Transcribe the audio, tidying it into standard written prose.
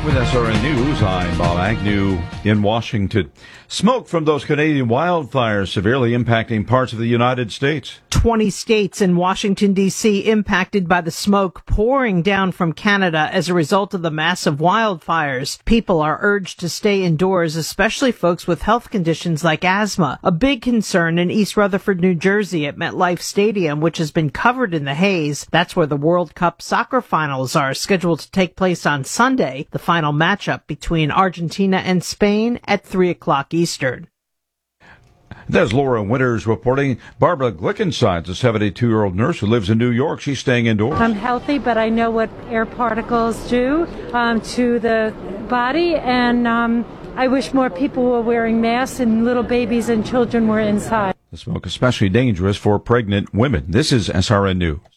With SRN News, I'm Bob Agnew in Washington. Smoke from those Canadian wildfires severely impacting parts of the United States. 20 states and Washington, D.C. impacted by the smoke pouring down from Canada as a result of the massive wildfires. People are urged to stay indoors, especially folks with health conditions like asthma. A big concern in East Rutherford, New Jersey at MetLife Stadium, which has been covered in the haze. That's where the World Cup soccer finals are scheduled to take place on Sunday. The final matchup between Argentina and Spain at 3 o'clock Eastern. There's Laura Winters reporting. Barbara Glickenside's a 72-year-old nurse who lives in New York. She's staying indoors. I'm healthy, but I know what air particles do to the body, and I wish more people were wearing masks and little babies and children were inside. The smoke especially dangerous for pregnant women. This is SRN News.